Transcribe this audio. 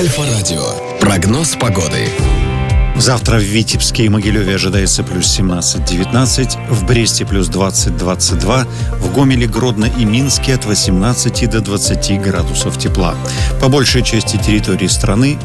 Альфа-радио. Прогноз погоды. Завтра в Витебске и Могилеве ожидается плюс 17-19, в Бресте плюс 20-22, в Гомеле, Гродно и Минске от 18 до 20 градусов тепла. По большей части территории страны